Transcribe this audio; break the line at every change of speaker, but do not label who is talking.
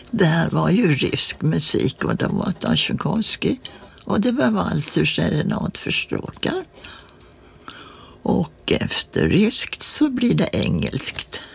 Det här var ju rysk musik och det var Tchaikovsky. Och det var valser, serenad för stråkar. Och efter ryskt så blir det engelskt.